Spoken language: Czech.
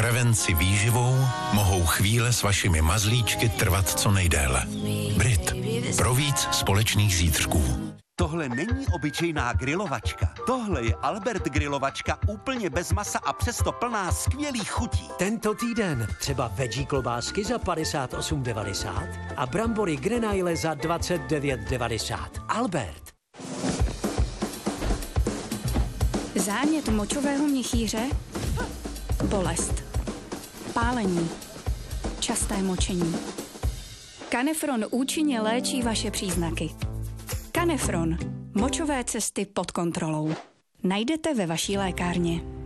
prevenci výživou mohou chvíle s vašimi mazlíčky trvat co nejdéle. Brit. Pro víc společných zítřků. Tohle není obyčejná grilovačka. Tohle je Albert grilovačka úplně bez masa a přesto plná skvělých chutí. Tento týden třeba veggie klobásky za 58,90 a brambory Grenaille za 29,90. Albert. Zánět močového měchýře, bolest, pálení, časté močení. Canefron účinně léčí vaše příznaky. Canefron. Močové cesty pod kontrolou. Najdete ve vaší lékárně.